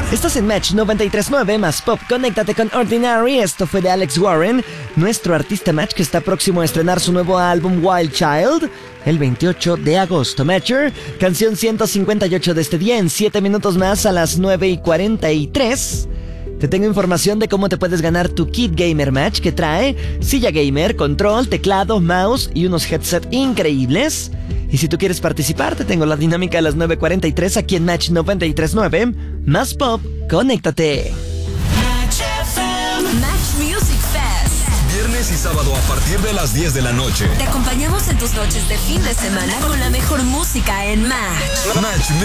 Estás en Match 93.9 más Pop. Conéctate con Ordinary. Esto fue de Alex Warren, nuestro artista Match que está próximo a estrenar su nuevo álbum Wild Child el 28 de agosto. Matcher, canción 158 de este día. En 7 minutos más, a las 9:43, te tengo información de cómo te puedes ganar tu kit gamer Match, que trae silla gamer, control, teclado, mouse y unos headset increíbles. Y si tú quieres participar, te tengo la dinámica a las 9:43 aquí en Match 93.9 más Pop. Conéctate. Match Music Fest. Viernes y sábado a partir de las 10 de la noche. Te acompañamos en tus noches de fin de semana con la mejor música en Match. Match